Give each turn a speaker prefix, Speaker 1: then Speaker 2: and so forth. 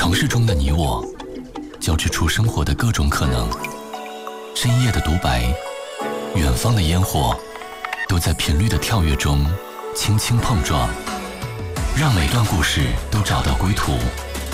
Speaker 1: 城市中的你我，交织出生活的各种可能。深夜的独白，远方的烟火，都在频率的跳跃中轻轻碰撞，让每段故事都找到归途。